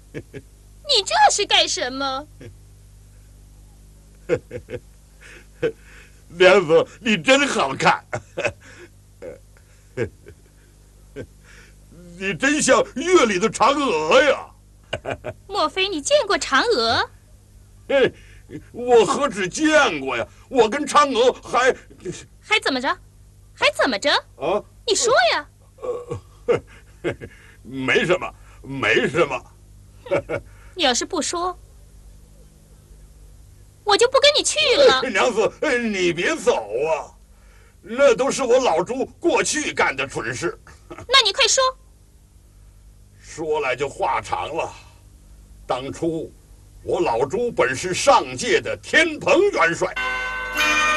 你这是干什么？ 娘子，你真好看，你真像月里的嫦娥呀！ 莫非你见过嫦娥？ 嘿，我何止见过呀，我跟嫦娥还怎么着？还怎么着？ 啊？ 你说呀！ 没什么，没什么。 你要是不说，我就不跟你去了。 娘子，你别走啊，那都是我老朱过去干的蠢事。 那你快说。 说来就话长了，当初我老朱本是上界的天蓬元帅。